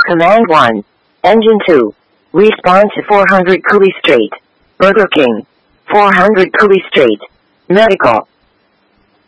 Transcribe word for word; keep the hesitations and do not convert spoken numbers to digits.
Command one. Engine two. Respawn to four hundred Cooley Street. Burger King. four hundred Cooley Street. Medical.